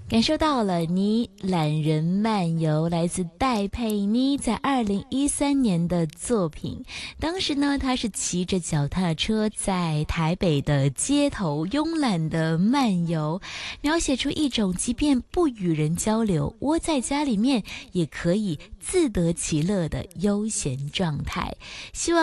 感受到了你懒人漫游，来自戴佩妮在2013年的作品。当时呢，她是骑着脚踏车在台北的街头慵懒的漫游，描写出一种即便不与人交流，窝在家里面也可以自得其乐的悠闲状态。希望